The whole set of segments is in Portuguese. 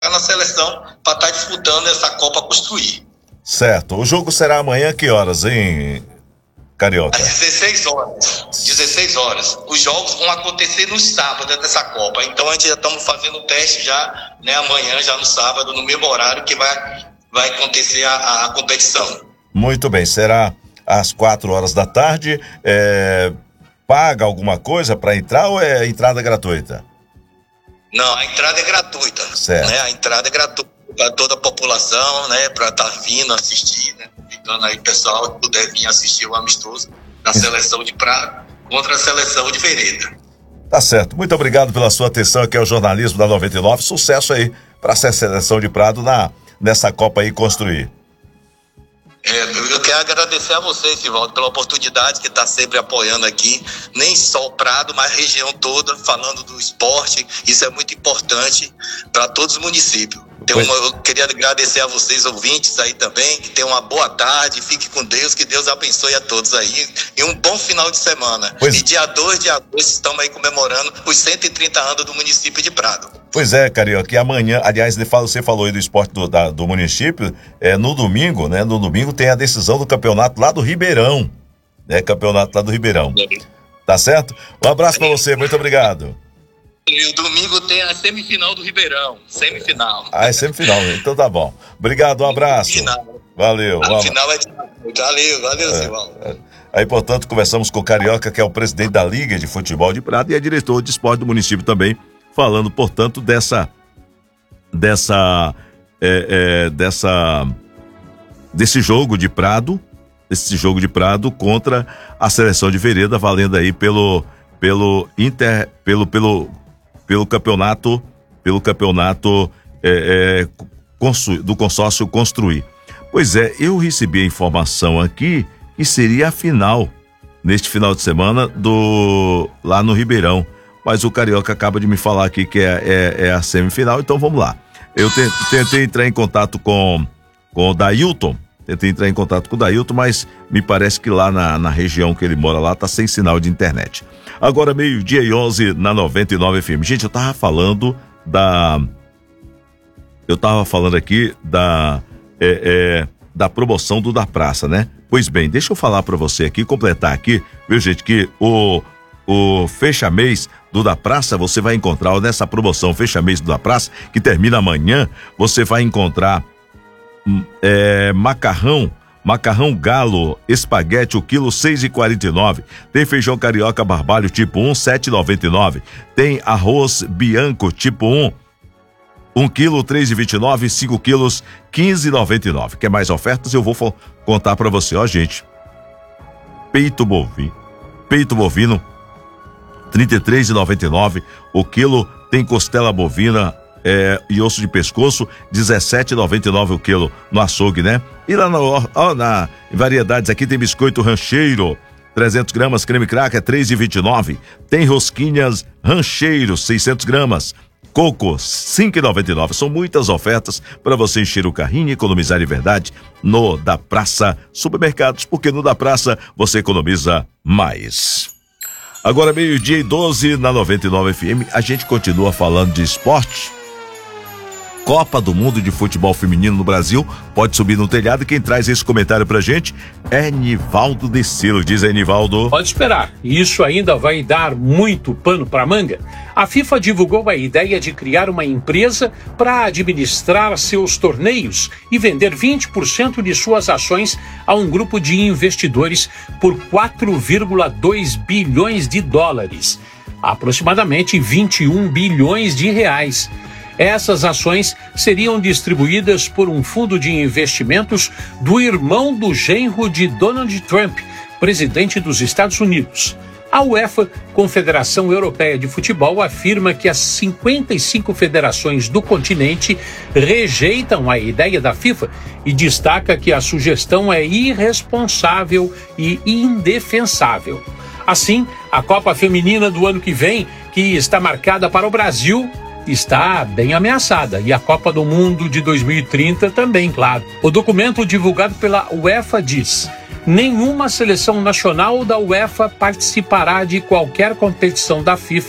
na seleção para estar disputando essa Copa Construir. Certo. O jogo será amanhã, que horas, hein, Carioca? Às 16 horas. 16 horas. Os jogos vão acontecer no sábado dessa Copa. Então a gente já estamos fazendo o teste já, né, amanhã, já no sábado, no mesmo horário que vai acontecer a competição. Muito bem. Será às 4 horas da tarde. Paga alguma coisa para entrar ou é entrada gratuita? Não, a entrada é gratuita. Certo. Né? A entrada é gratuita para toda a população, né? Para estar vindo assistir, né? Ficando aí, pessoal, que puder vir assistir o amistoso da seleção de Prado contra a seleção de Vereda. Tá certo. Muito obrigado pela sua atenção aqui ao jornalismo da 99. Sucesso aí para a seleção de Prado nessa Copa aí construir. Eu quero agradecer a você, Sivaldo, pela oportunidade que está sempre apoiando aqui, nem só o Prado, mas a região toda, falando do esporte. Isso é muito importante para todos os municípios. Eu queria agradecer a vocês, ouvintes aí também, que tenham uma boa tarde, fique com Deus, que Deus abençoe a todos aí, e um bom final de semana. E dia 2 de agosto estamos aí comemorando os 130 anos do município de Prado. Pois é, Carioca, e amanhã, aliás, você falou aí do esporte do município, no domingo, né, no domingo tem a decisão do campeonato lá do Ribeirão, né, campeonato lá do Ribeirão, tá certo? Um abraço pra você, muito obrigado. E o domingo tem a semifinal do Ribeirão, semifinal. É semifinal, então tá bom. Obrigado, um abraço. Valeu. A final é de... Valeu, Sivaldo. Aí, portanto, conversamos com o Carioca, que é o presidente da Liga de Futebol de Prado e é diretor de esporte do município também, falando, portanto, desse jogo de Prado, contra a seleção de Vereda, valendo aí pelo campeonato do consórcio Construir. Pois é, eu recebi a informação aqui que seria a final neste final de semana lá no Ribeirão, mas o Carioca acaba de me falar aqui que é a semifinal, então vamos lá. Eu tentei entrar em contato com o Dailton, mas me parece que lá na região que ele mora lá tá sem sinal de internet. Agora 12:11 na 99 FM. Gente, eu tava falando aqui da promoção do Da Praça, né? Pois bem, deixa eu falar pra você aqui, completar aqui, viu, gente, que o fecha-mês do Da Praça, você vai encontrar nessa promoção fecha-mês do Da Praça, que termina amanhã, você vai encontrar macarrão galo, espaguete, o quilo 6,49. Tem feijão carioca barbalho tipo 1, 7,99. Tem arroz bianco tipo 1 quilo 3,29, 5 quilos 15,99. Quer mais ofertas? Eu vou contar pra você, ó, gente. Peito bovino 33,99 o quilo. Tem costela bovina e osso de pescoço, 17,99 o quilo no açougue, né? E lá na variedades aqui tem biscoito rancheiro, 300 gramas, creme cracker, 3,29. Tem rosquinhas rancheiro, 600 gramas. Coco, 5,99. São muitas ofertas para você encher o carrinho e economizar de verdade no Da Praça Supermercados, porque no Da Praça você economiza mais. Agora 12:12 na 99 FM, a gente continua falando de esporte. Copa do Mundo de Futebol Feminino no Brasil, pode subir no telhado, e quem traz esse comentário pra gente é Nivaldo Decilo. Diz aí, Nivaldo. Pode esperar, isso ainda vai dar muito pano pra manga. A FIFA divulgou a ideia de criar uma empresa para administrar seus torneios e vender 20% de suas ações a um grupo de investidores por 4,2 bilhões de dólares, aproximadamente 21 bilhões de reais. Essas ações seriam distribuídas por um fundo de investimentos do irmão do genro de Donald Trump, presidente dos Estados Unidos. A UEFA, Confederação Europeia de Futebol, afirma que as 55 federações do continente rejeitam a ideia da FIFA e destaca que a sugestão é irresponsável e indefensável. Assim, a Copa Feminina do ano que vem, que está marcada para o Brasil, está bem ameaçada, e a Copa do Mundo de 2030 também, claro. O documento divulgado pela UEFA diz: nenhuma seleção nacional da UEFA participará de qualquer competição da FIFA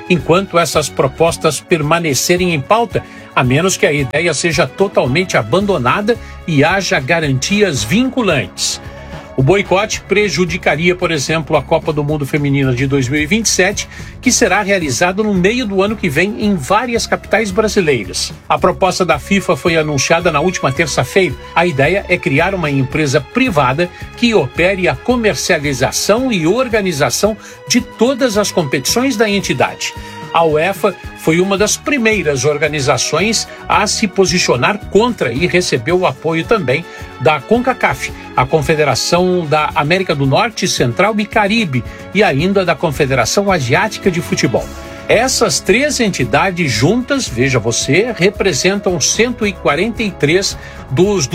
enquanto essas propostas permanecerem em pauta, a menos que a ideia seja totalmente abandonada e haja garantias vinculantes. O boicote prejudicaria, por exemplo, a Copa do Mundo Feminina de 2027, que será realizada no meio do ano que vem em várias capitais brasileiras. A proposta da FIFA foi anunciada na última terça-feira. A ideia é criar uma empresa privada que opere a comercialização e organização de todas as competições da entidade. A UEFA foi uma das primeiras organizações a se posicionar contra e recebeu o apoio também da CONCACAF, a Confederação da América do Norte, Central e Caribe, e ainda da Confederação Asiática de Futebol. Essas três entidades juntas, veja você, representam 143 dos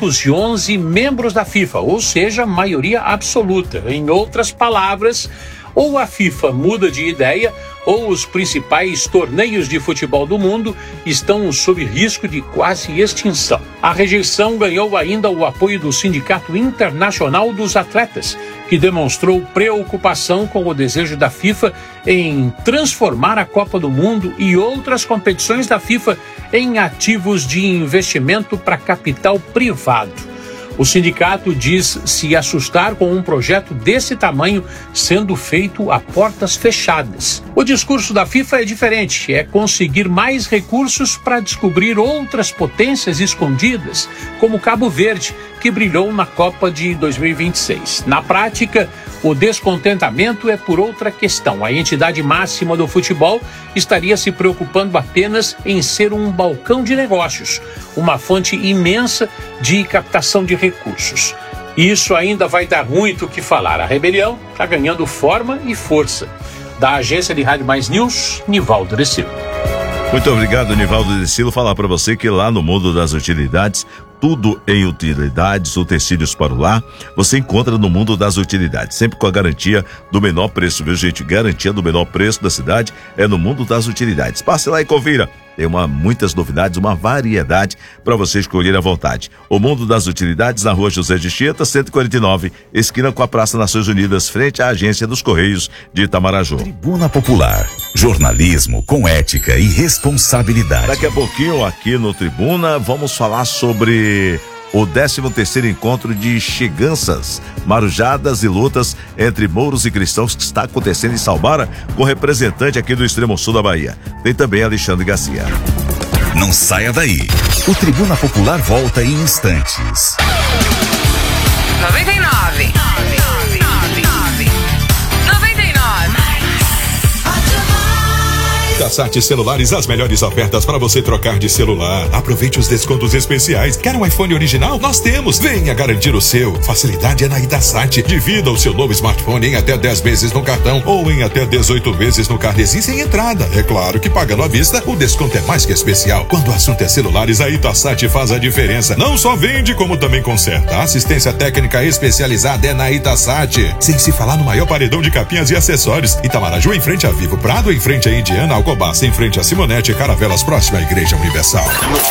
211 membros da FIFA, ou seja, maioria absoluta. Em outras palavras, ou a FIFA muda de ideia, ou os principais torneios de futebol do mundo estão sob risco de quase extinção. A rejeição ganhou ainda o apoio do Sindicato Internacional dos Atletas, que demonstrou preocupação com o desejo da FIFA em transformar a Copa do Mundo e outras competições da FIFA em ativos de investimento para capital privado. O sindicato diz se assustar com um projeto desse tamanho sendo feito a portas fechadas. O discurso da FIFA é diferente, é conseguir mais recursos para descobrir outras potências escondidas, como Cabo Verde, que brilhou na Copa de 2026. Na prática, o descontentamento é por outra questão. A entidade máxima do futebol estaria se preocupando apenas em ser um balcão de negócios, uma fonte imensa de captação de recursos. Isso ainda vai dar muito o que falar. A rebelião está ganhando forma e força. Da agência de Rádio Mais News, Nivaldo Decilo. Muito obrigado, Nivaldo Decilo. Falar para você que lá no mundo das utilidades, tudo em utilidades, utensílios para o lar, você encontra no mundo das utilidades, sempre com a garantia do menor preço, viu, gente? Garantia do menor preço da cidade é no mundo das utilidades. Passe lá e confira. Tem muitas novidades, uma variedade para você escolher à vontade. O mundo das utilidades na Rua José de Chieta, 149, esquina com a Praça Nações Unidas, frente à Agência dos Correios de Itamaraju. Tribuna Popular, jornalismo com ética e responsabilidade. Daqui a pouquinho aqui no Tribuna vamos falar sobre o 13º encontro de cheganças, marujadas e lutas entre mouros e cristãos que está acontecendo em Salbara, com representante aqui do extremo sul da Bahia. Tem também Alexandre Garcia. Não saia daí. O Tribuna Popular volta em instantes. 99. Sat Celulares, as melhores ofertas para você trocar de celular. Aproveite os descontos especiais. Quer um iPhone original? Nós temos. Venha garantir o seu. Facilidade é na Itasat. Divida o seu novo smartphone em até 10 vezes no cartão ou em até 18 vezes no Carnesim sem entrada. É claro que pagando à vista, o desconto é mais que especial. Quando o assunto é celulares, a Itasat faz a diferença. Não só vende, como também conserta. A assistência técnica especializada é na Itasat. Sem se falar no maior paredão de capinhas e acessórios. Itamaraju em frente a Vivo Prado, em frente a Indiana, Alcobaça em frente a Simonete, Caravelas próxima à Igreja Universal.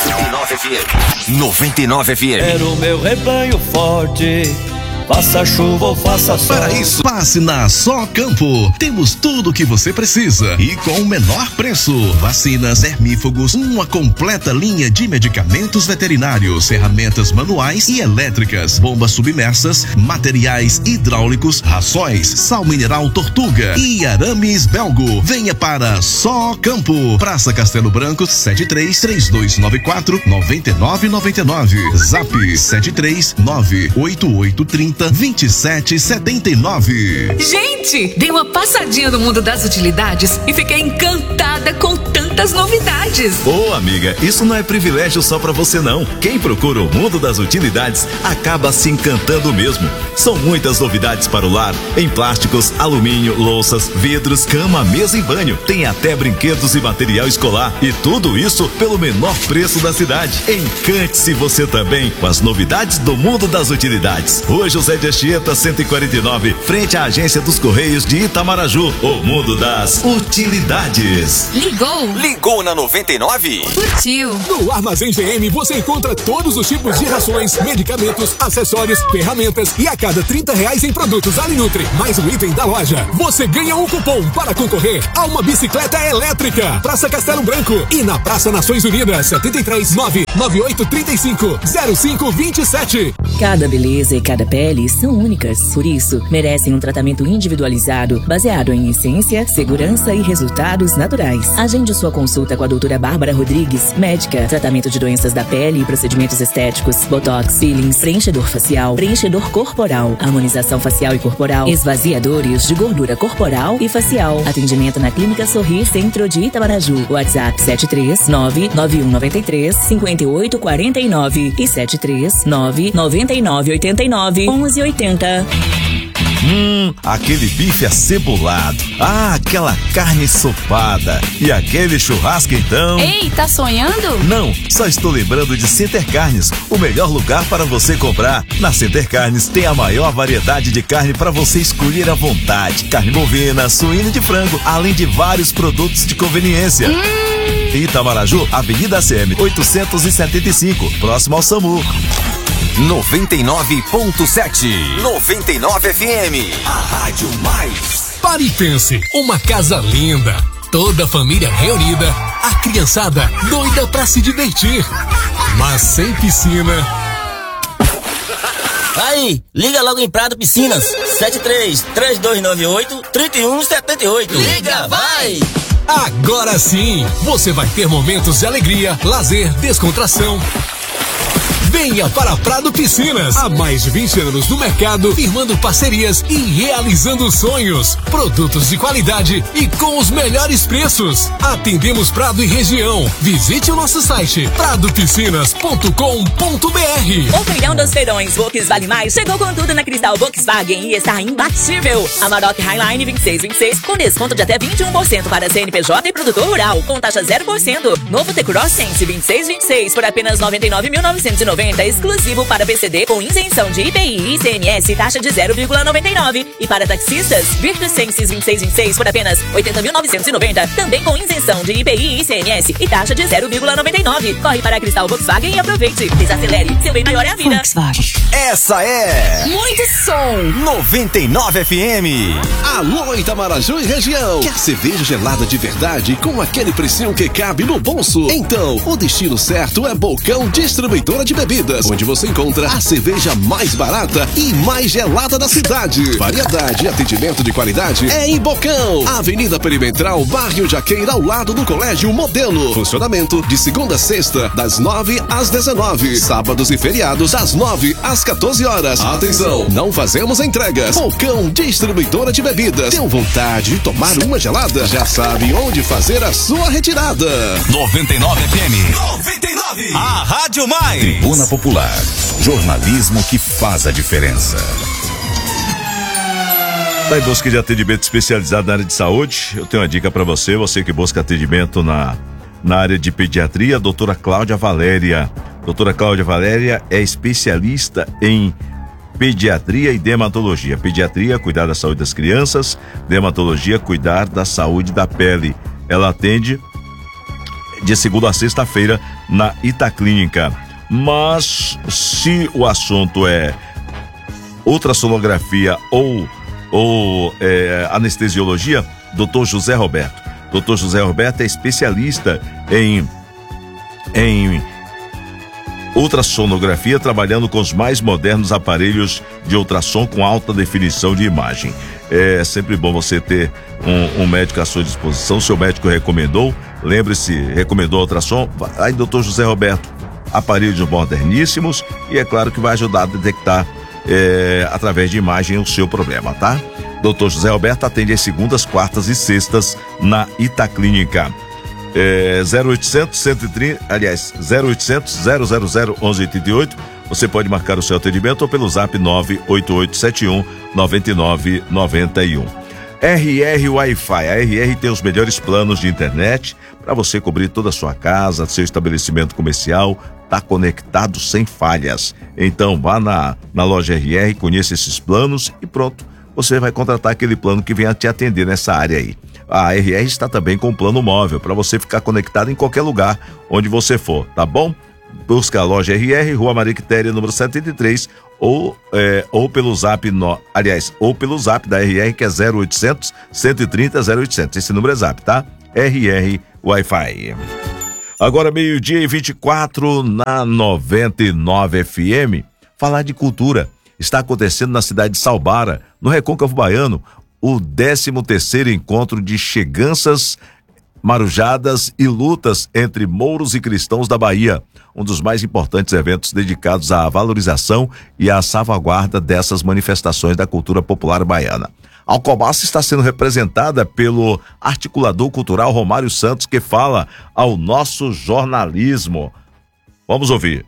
99 FM. Era o meu rebanho forte. Faça chuva ou faça sol. Para isso, passe na Só Campo. Temos tudo o que você precisa e com o menor preço. Vacinas, hermífugos, uma completa linha de medicamentos veterinários, ferramentas manuais e elétricas, bombas submersas, materiais hidráulicos, rações, sal mineral Tortuga e arames Belgo. Venha para Só Campo. Praça Castelo Branco, 73-3294-9999. Zap 7398830 2779. Gente, dei uma passadinha no mundo das utilidades e fiquei encantada com tantas novidades. Ô, amiga, isso não é privilégio só pra você não. Quem procura o mundo das utilidades acaba se encantando mesmo. São muitas novidades para o lar, em plásticos, alumínio, louças, vidros, cama, mesa e banho. Tem até brinquedos e material escolar. E tudo isso pelo menor preço da cidade. Encante-se você também com as novidades do mundo das utilidades. Rua José José de Anchieta 149, frente à agência dos Correios de Itamaraju, o mundo das utilidades. Ligou na 99? Curtiu. No Armazém GM você encontra todos os tipos de rações, medicamentos, acessórios, ferramentas e a cada R$30 em produtos Alinutri, mais um item da loja, você ganha um cupom para concorrer a uma bicicleta elétrica. Praça Castelo Branco e na Praça Nações Unidas 73 99835 0527. Cada beleza e cada pele são únicas, por isso merecem um tratamento individualizado, baseado em essência, segurança e resultados naturais. Agende sua consulta com a doutora Bárbara Rodrigues, médica, tratamento de doenças da pele e procedimentos estéticos, botox, peelings, preenchedor facial, preenchedor corporal, harmonização facial e corporal, esvaziadores de gordura corporal e facial. Atendimento na Clínica Sorrir Centro de Itamaraju. WhatsApp 73991935849 e 73999891180. Aquele bife acebolado, aquela carne ensopada e aquele churrasco então. Ei, tá sonhando? Não, só estou lembrando de Center Carnes, o melhor lugar para você comprar. Na Center Carnes tem a maior variedade de carne para você escolher à vontade. Carne bovina, suína e de frango, além de vários produtos de conveniência. Itamaraju, Avenida ACM 875, próximo ao SAMU. 99.7 99 FM, a Rádio Mais. Pare e pense, uma casa linda, toda a família reunida, a criançada doida pra se divertir, mas sem piscina. Aí, liga logo em Prado Piscinas, 73-3298-3178. Liga, vai! Agora sim, você vai ter momentos de alegria, lazer, descontração. Venha para Prado Piscinas, há mais de 20 anos no mercado, firmando parcerias e realizando sonhos. Produtos de qualidade e com os melhores preços. Atendemos Prado e região. Visite o nosso site pradopiscinas.com.br. O feirão dos feirões Volks Vale Mais chegou com tudo na Cristal Volkswagen e está imbatível. Amarok Highline 2626 com desconto de até 21% para CNPJ e produtor rural, com taxa 0%. Novo T-Cross Sense 2626 por apenas 99.990, exclusivo para PCD com isenção de IPI e ICMS, taxa de 0,99. E para taxistas, Virtus Sense 2626 por apenas 80.990, também com isenção de IPI e ICMS e taxa de 0,99. Corre para a Cristal Volkswagen e aproveite. Desacelere, seu bem maior é a vida. Volkswagen. Essa é muito som. 99 FM. Alô, Itamaraju e região. Quer cerveja gelada de verdade com aquele precinho que cabe no bolso? Então, o destino certo é Bocão Distribuidora de Bebidas, onde você encontra a cerveja mais barata e mais gelada da cidade. Variedade e atendimento de qualidade é em Bocão, Avenida Perimetral, bairro Jaqueira, ao lado do Colégio Modelo. Funcionamento de segunda a sexta, das 9 às 19. Sábados e feriados, das 9 às 14 horas. Atenção, não fazemos entregas. Bocão Distribuidora de Bebidas. Deu vontade de tomar uma gelada? Já sabe onde fazer a sua retirada. 99 FM. 99. A Rádio Mais. Tribuna Popular. Jornalismo que faz a diferença. Está em busca de atendimento especializado na área de saúde? Eu tenho uma dica para você, você que busca atendimento na área de pediatria, a doutora Cláudia Valéria. Doutora Cláudia Valéria é especialista em pediatria e dermatologia. Pediatria, cuidar da saúde das crianças, dermatologia, cuidar da saúde da pele. Ela atende de segunda a sexta-feira na Itaclínica. Mas se o assunto é ultrassonografia ou anestesiologia, Dr. José Roberto. Dr. José Roberto é especialista em ultrassonografia, trabalhando com os mais modernos aparelhos de ultrassom com alta definição de imagem. É sempre bom você ter um médico à sua disposição. Seu médico recomendou, lembre-se, recomendou ultrassom, aí Dr. José Roberto, aparelhos moderníssimos, e é claro que vai ajudar a detectar através de imagem o seu problema, tá? Dr. José Roberto atende às segundas, quartas e sextas na Itaclínica. 0800 130, aliás, 0800 000 1188. Você pode marcar o seu atendimento ou pelo zap 98871 9991. RR Wi-Fi. A RR tem os melhores planos de internet para você cobrir toda a sua casa, seu estabelecimento comercial, estar conectado sem falhas. Então vá na loja RR, conheça esses planos e pronto, você vai contratar aquele plano que venha te atender nessa área aí. A RR está também com um plano móvel para você ficar conectado em qualquer lugar onde você for, tá bom? Busca a loja RR, Rua Maria Quitéria, número 73, ou pelo zap, ou pelo zap da RR, que é 0800 130 0800. Esse número é zap, tá? RR Wi-Fi. Agora 12:24 na 99 FM. Falar de cultura. Está acontecendo na cidade de Salbara, no Recôncavo Baiano, o 13º encontro de cheganças, marujadas e lutas entre mouros e cristãos da Bahia, um dos mais importantes eventos dedicados à valorização e à salvaguarda dessas manifestações da cultura popular baiana. Alcobaça está sendo representada pelo articulador cultural Romário Santos, que fala ao nosso jornalismo. Vamos ouvir.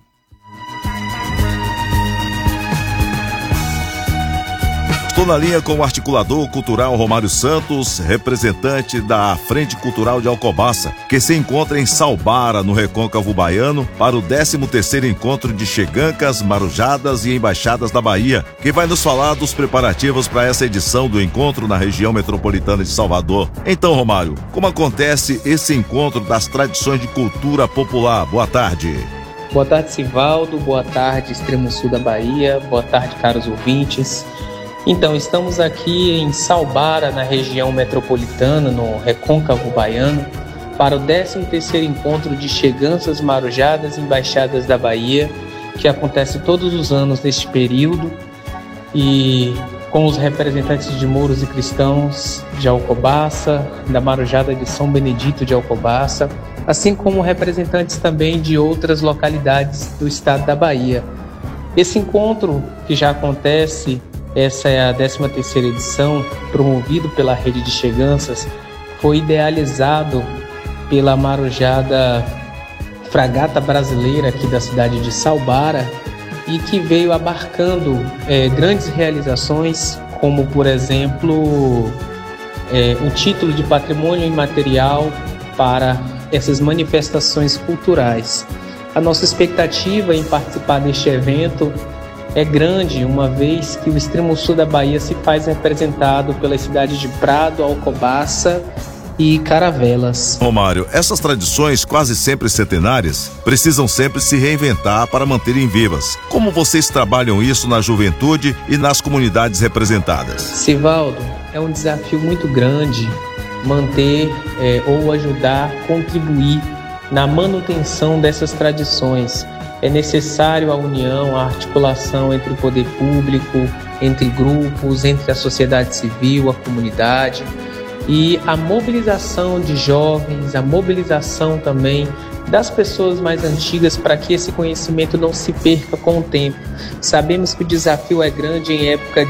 Estou na linha com o articulador cultural Romário Santos, representante da Frente Cultural de Alcobaça, que se encontra em Salbara, no Recôncavo Baiano, para o 13º encontro de chegancas, marujadas e embaixadas da Bahia, que vai nos falar dos preparativos para essa edição do encontro na região metropolitana de Salvador. Então, Romário, como acontece esse encontro das tradições de cultura popular? Boa tarde. Boa tarde, Sivaldo. Boa tarde, Extremo Sul da Bahia. Boa tarde, caros ouvintes. Então, estamos aqui em Salbara, na região metropolitana, no Recôncavo Baiano, para o 13º encontro de cheganças, marujadas e embaixadas da Bahia, que acontece todos os anos neste período, e com os representantes de mouros e cristãos de Alcobaça, da marujada de São Benedito de Alcobaça, assim como representantes também de outras localidades do estado da Bahia. Esse encontro, que já acontece, essa é a 13ª edição, promovido pela Rede de Cheganças, foi idealizado pela marujada Fragata Brasileira aqui da cidade de Salbara e que veio abarcando grandes realizações, como, por exemplo, o título de Patrimônio Imaterial para essas manifestações culturais. A nossa expectativa em participar deste evento é grande, uma vez que o extremo sul da Bahia se faz representado pelas cidades de Prado, Alcobaça e Caravelas. Romário, essas tradições, quase sempre centenárias, precisam sempre se reinventar para manterem vivas. Como vocês trabalham isso na juventude e nas comunidades representadas? Sivaldo, é um desafio muito grande manter ou ajudar, contribuir na manutenção dessas tradições. É necessário a união, a articulação entre o poder público, entre grupos, entre a sociedade civil, a comunidade, e a mobilização de jovens, a mobilização também das pessoas mais antigas para que esse conhecimento não se perca com o tempo. Sabemos que o desafio é grande em época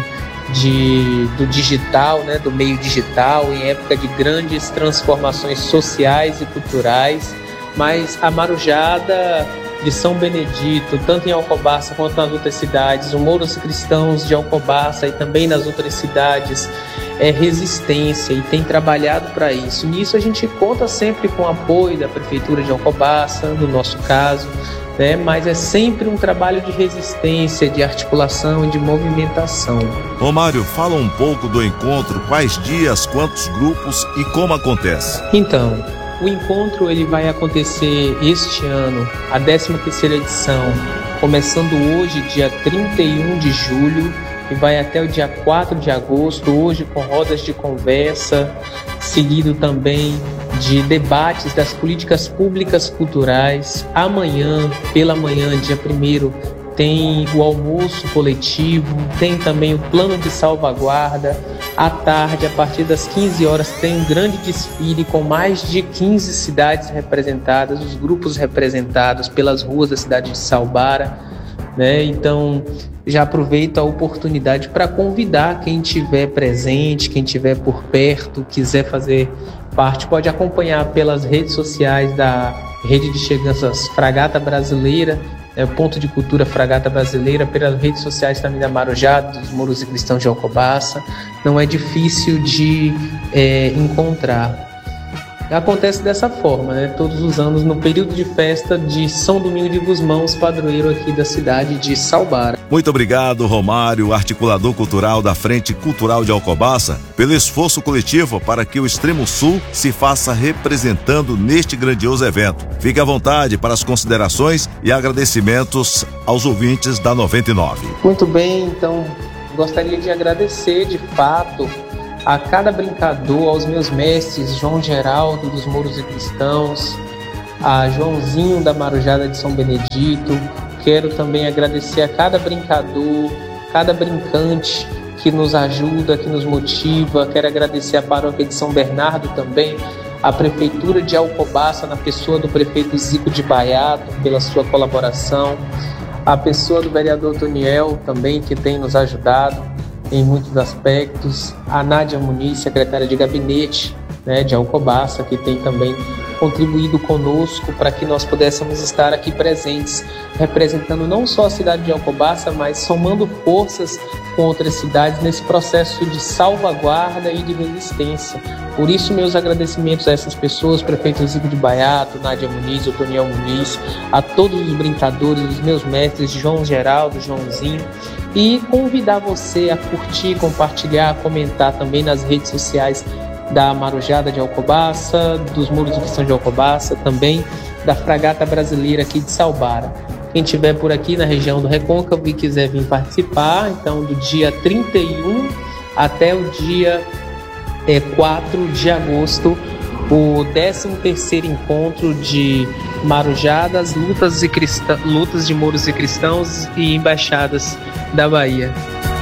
do digital, né, do meio digital, em época de grandes transformações sociais e culturais, mas a marujada de São Benedito, tanto em Alcobaça quanto nas outras cidades, os mouros cristãos de Alcobaça e também nas outras cidades, é resistência e tem trabalhado para isso. Nisso a gente conta sempre com o apoio da Prefeitura de Alcobaça, no nosso caso, né? Mas é sempre um trabalho de resistência, de articulação e de movimentação. Romário, fala um pouco do encontro, quais dias, quantos grupos e como acontece? Então, o encontro ele vai acontecer este ano, a 13ª edição, começando hoje, dia 31 de julho, e vai até o dia 4 de agosto, hoje com rodas de conversa, seguido também de debates das políticas públicas culturais. Amanhã, pela manhã, dia 1º, tem o almoço coletivo, tem também o plano de salvaguarda. À tarde, a partir das 15 horas, tem um grande desfile com mais de 15 cidades representadas, os grupos representados pelas ruas da cidade de Salbara, né? Então, já aproveito a oportunidade para convidar quem estiver presente, quem estiver por perto, quiser fazer parte, pode acompanhar pelas redes sociais da Rede de Cheganças Fragata Brasileira, o Ponto de Cultura Fragata Brasileira, pelas redes sociais também da Marujada, dos Mouros e Cristãos de Alcobaça. Não é difícil de encontrar. acontece dessa forma, né? Todos os anos no período de festa de São Domingos de Gusmãos, padroeiro aqui da cidade de Salbara. Muito obrigado, Romário, articulador cultural da Frente Cultural de Alcobaça, pelo esforço coletivo para que o Extremo Sul se faça representando neste grandioso evento. Fique à vontade para as considerações e agradecimentos aos ouvintes da 99. Muito bem, então gostaria de agradecer de fato a cada brincador, aos meus mestres João Geraldo dos Mouros e Cristãos, a Joãozinho da Marujada de São Benedito. Quero também agradecer a cada brincador, cada brincante que nos ajuda, que nos motiva. Quero agradecer a Paróquia de São Bernardo também, a Prefeitura de Alcobaça, na pessoa do prefeito Zico de Baiato, pela sua colaboração, a pessoa do vereador Toniel também, que tem nos ajudado em muitos aspectos, a Nádia Muniz, secretária de gabinete, né, de Alcobaça, que tem também contribuído conosco para que nós pudéssemos estar aqui presentes, representando não só a cidade de Alcobaça, mas somando forças com outras cidades nesse processo de salvaguarda e de resistência. Por isso, meus agradecimentos a essas pessoas, prefeito Zico de Baiato, Nádia Muniz, o Toniel Muniz, a todos os brincadores, os meus mestres, João Geraldo, Joãozinho, e convidar você a curtir, compartilhar, comentar também nas redes sociais da Marujada de Alcobaça, dos Mouros e Cristãos de Alcobaça, também da Fragata Brasileira aqui de Salbara. Quem estiver por aqui na região do Recôncavo e quiser vir participar, então do dia 31 até o dia 4 de agosto, o 13º encontro de Marujadas, lutas de Mouros e Cristãos e embaixadas da Bahia.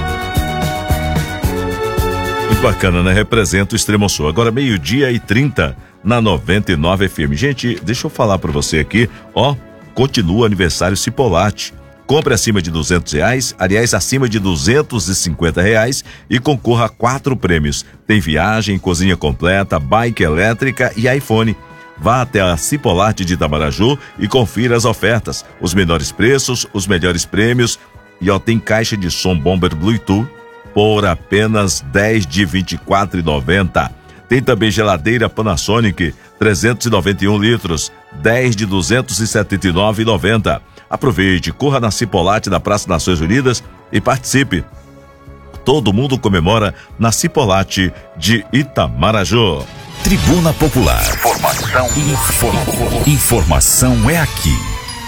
Muito bacana, né? Representa o Extremo Sul. Agora 12h30 na 99 FM. Gente, deixa eu falar para você aqui, ó, continua o aniversário Cipolate. Compre acima de R$200, aliás, acima de R$250 e concorra a 4 prêmios. Tem viagem, cozinha completa, bike elétrica e iPhone. Vá até a Cipolate de Itamaraju e confira as ofertas, os menores preços, os melhores prêmios. E ó, tem caixa de som Bomber Bluetooth por apenas R$10 de R$24,90. Tem também geladeira Panasonic 391 litros, 10 de R$279,90. Aproveite, corra na Cipolate da Praça Nações Unidas e participe. Todo mundo comemora na Cipolate de Itamaraju. Tribuna Popular. Informação é aqui.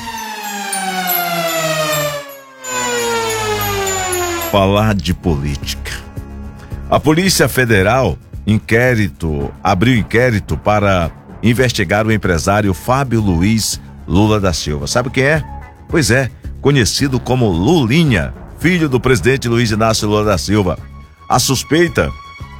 Falar de política. A Polícia Federal abriu inquérito para investigar o empresário Fábio Luiz Lula da Silva. Sabe quem é? Pois é, conhecido como Lulinha, filho do presidente Luiz Inácio Lula da Silva. A suspeita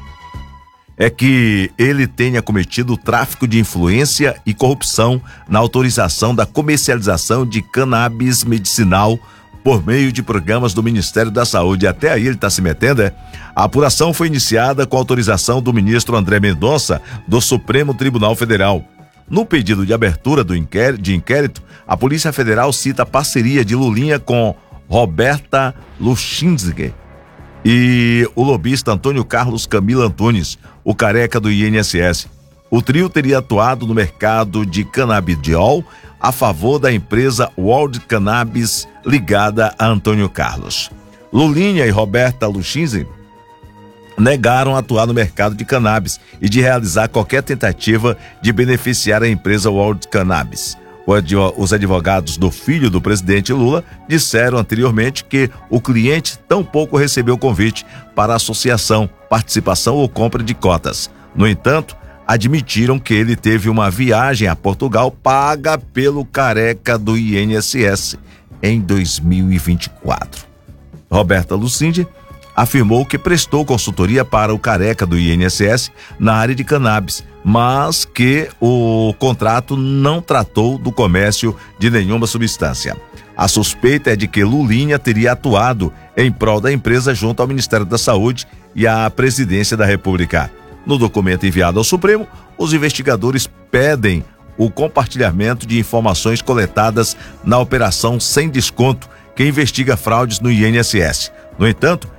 é que ele tenha cometido tráfico de influência e corrupção na autorização da comercialização de cannabis medicinal por meio de programas do Ministério da Saúde. Até aí ele está se metendo, é? A apuração foi iniciada com autorização do ministro André Mendonça, do Supremo Tribunal Federal. No pedido de abertura de inquérito, a Polícia Federal cita a parceria de Lulinha com Roberta Luschinziger e o lobista Antônio Carlos Camila Antunes, o careca do INSS. O trio teria atuado no mercado de canabidiol a favor da empresa World Cannabis ligada a Antônio Carlos. Lulinha e Roberta Luschinziger negaram atuar no mercado de cannabis e de realizar qualquer tentativa de beneficiar a empresa World Cannabis. Os advogados do filho do presidente Lula disseram anteriormente que o cliente tampouco recebeu convite para associação, participação ou compra de cotas. No entanto, admitiram que ele teve uma viagem a Portugal paga pelo careca do INSS em 2024. Roberta Luschinziger afirmou que prestou consultoria para o careca do INSS na área de cannabis, mas que o contrato não tratou do comércio de nenhuma substância. A suspeita é de que Lulinha teria atuado em prol da empresa junto ao Ministério da Saúde e à Presidência da República. No documento enviado ao Supremo, os investigadores pedem o compartilhamento de informações coletadas na Operação Sem Desconto, que investiga fraudes no INSS. No entanto,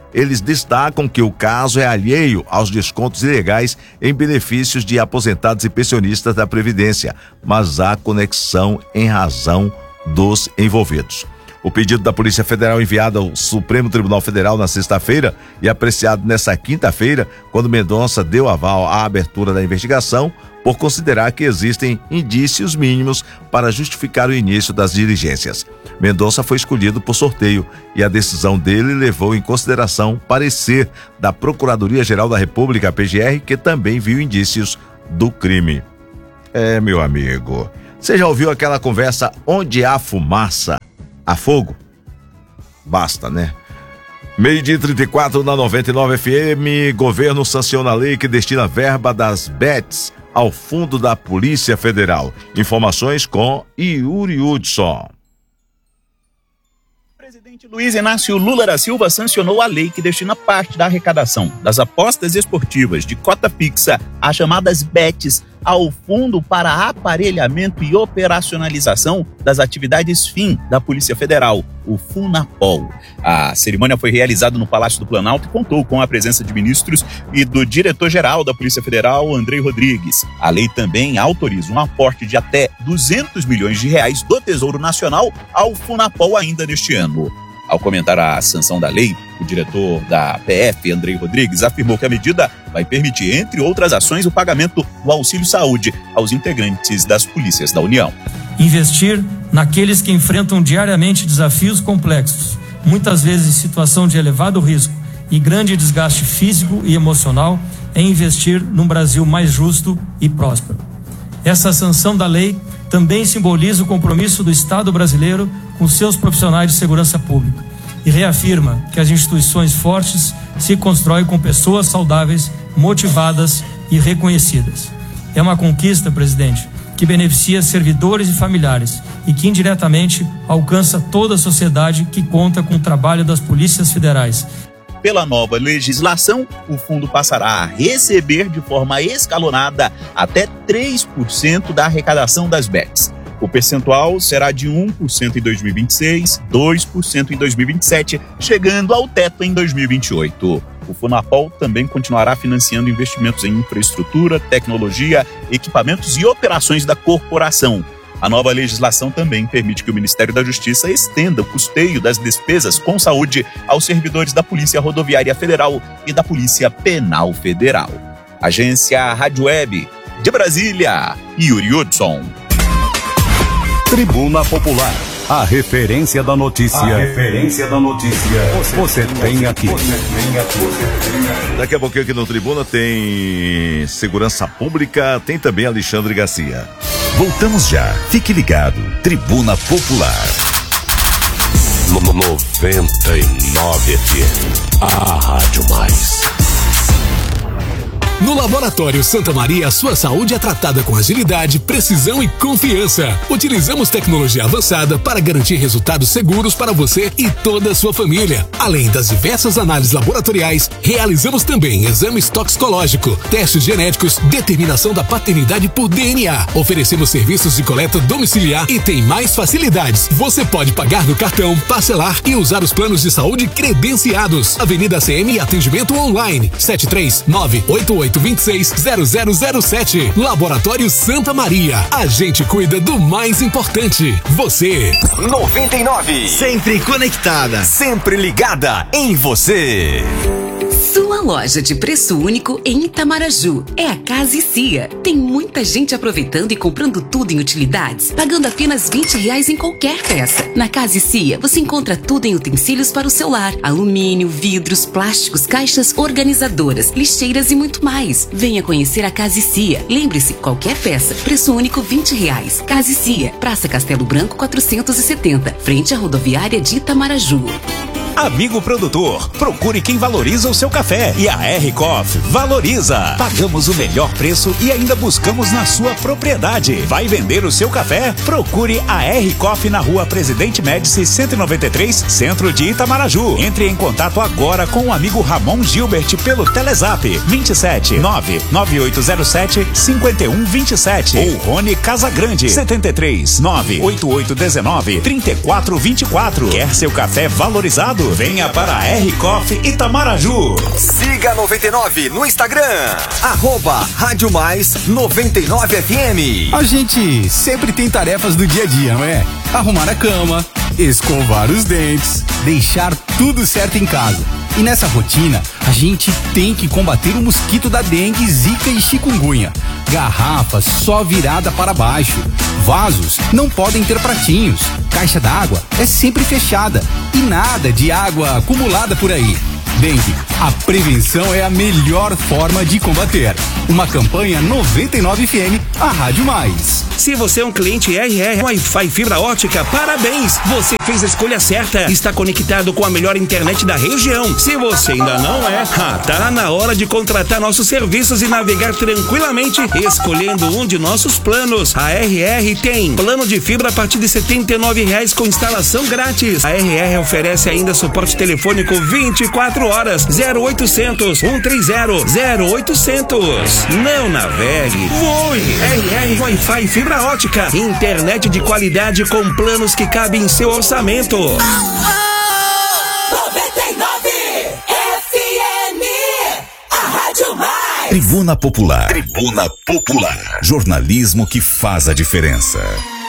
eles destacam que o caso é alheio aos descontos ilegais em benefícios de aposentados e pensionistas da Previdência, mas há conexão em razão dos envolvidos. O pedido da Polícia Federal enviado ao Supremo Tribunal Federal na sexta-feira e apreciado nesta quinta-feira, quando Mendonça deu aval à abertura da investigação, por considerar que existem indícios mínimos para justificar o início das diligências. Mendonça foi escolhido por sorteio e a decisão dele levou em consideração parecer da Procuradoria-Geral da República, PGR, que também viu indícios do crime. Meu amigo, você já ouviu aquela conversa onde há fumaça, há fogo? Basta, né? 12h34 na 99 FM, governo sanciona a lei que destina verba das bets ao fundo da Polícia Federal. Informações com Yuri Hudson. O presidente Luiz Inácio Lula da Silva sancionou a lei que destina parte da arrecadação das apostas esportivas de cota fixa, as chamadas bets, ao Fundo para Aparelhamento e Operacionalização das Atividades FIM da Polícia Federal, o FUNAPOL. A cerimônia foi realizada no Palácio do Planalto e contou com a presença de ministros e do diretor-geral da Polícia Federal, Andrei Rodrigues. A lei também autoriza um aporte de até R$200 milhões do Tesouro Nacional ao FUNAPOL ainda neste ano. Ao comentar a sanção da lei, o diretor da PF, Andrei Rodrigues, afirmou que a medida vai permitir, entre outras ações, o pagamento do auxílio saúde aos integrantes das polícias da União. Investir naqueles que enfrentam diariamente desafios complexos, muitas vezes em situação de elevado risco e grande desgaste físico e emocional, é investir num Brasil mais justo e próspero. Essa sanção da lei também simboliza o compromisso do Estado brasileiro com seus profissionais de segurança pública e reafirma que as instituições fortes se constroem com pessoas saudáveis, motivadas e reconhecidas. É uma conquista, presidente, que beneficia servidores e familiares e que indiretamente alcança toda a sociedade que conta com o trabalho das polícias federais. Pela nova legislação, o fundo passará a receber de forma escalonada até 3% da arrecadação das bets. O percentual será de 1% em 2026, 2% em 2027, chegando ao teto em 2028. O FUNAPOL também continuará financiando investimentos em infraestrutura, tecnologia, equipamentos e operações da corporação. A nova legislação também permite que o Ministério da Justiça estenda o custeio das despesas com saúde aos servidores da Polícia Rodoviária Federal e da Polícia Penal Federal. Agência Rádio Web de Brasília, Yuri Hudson. Tribuna Popular, a referência da notícia. Você tem aqui. Daqui a pouquinho aqui no Tribuna tem Segurança Pública, tem também Alexandre Garcia. Voltamos já. Fique ligado. Tribuna Popular. 99 FM. A Rádio Mais. No Laboratório Santa Maria, sua saúde é tratada com agilidade, precisão e confiança. Utilizamos tecnologia avançada para garantir resultados seguros para você e toda a sua família. Além das diversas análises laboratoriais, realizamos também exames toxicológicos, testes genéticos, determinação da paternidade por DNA. Oferecemos serviços de coleta domiciliar e tem mais facilidades. Você pode pagar no cartão, parcelar e usar os planos de saúde credenciados. Avenida CM, atendimento online, 73988260007. Laboratório Santa Maria. A gente cuida do mais importante, você. 99. Sempre conectada, sempre ligada em você. Sua loja de preço único em Itamaraju é a Casa e Cia. Tem muita gente aproveitando e comprando tudo em utilidades, pagando apenas R$20 em qualquer peça. Na Casa e Cia você encontra tudo em utensílios para o seu lar: alumínio, vidros, plásticos, caixas organizadoras, lixeiras e muito mais. Venha conhecer a Casa e Cia. Lembre-se, qualquer peça, preço único R$20. Casa e Cia, Praça Castelo Branco 470, frente à rodoviária de Itamaraju. Amigo produtor, procure quem valoriza o seu café, e a R-Coffee valoriza. Pagamos o melhor preço e ainda buscamos na sua propriedade. Vai vender o seu café? Procure a R-Coffee na Rua Presidente Médici 193, centro de Itamaraju. Entre em contato agora com o amigo Ramon Gilbert pelo Telezap 27 99807 5127 ou Rony Casagrande 73 98819 3424. Quer seu café valorizado? Venha para a R-Coffee Itamaraju. Siga 99 no Instagram, @Rádio Mais 99FM. A gente sempre tem tarefas do dia a dia, não é? Arrumar a cama, escovar os dentes, deixar tudo certo em casa. E nessa rotina, a gente tem que combater o mosquito da dengue, zika e chikungunya. Garrafas só virada para baixo. Vasos não podem ter pratinhos. Caixa d'água é sempre fechada. E nada de água acumulada por aí. Dengue, a prevenção é a melhor forma de combater. Uma campanha 99 FM, a Rádio Mais. Se você é um cliente RR Wi-Fi fibra ótica, parabéns! Você fez a escolha certa. Está conectado com a melhor internet da região. Se você ainda não é, tá na hora de contratar nossos serviços e navegar tranquilamente escolhendo um de nossos planos. A RR tem plano de fibra a partir de R$ 79,00 com instalação grátis. A RR oferece ainda suporte telefônico 24 horas, 0800 130 0800. Não navegue, voe. RR Wi-Fi fibra ótica, internet de qualidade com planos que cabem em seu orçamento. 99 FM, a Rádio Mais. Tribuna Popular. Tribuna Popular. Jornalismo que faz a diferença.